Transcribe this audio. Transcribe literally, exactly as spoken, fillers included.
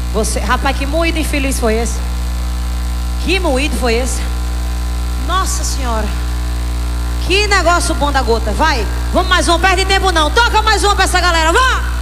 Você, rapaz, que moído infeliz foi esse? Que moído foi esse? Nossa senhora. Que negócio bom da gota. Vai, vamos mais um, perde tempo não. Toca mais um pra essa galera, vá!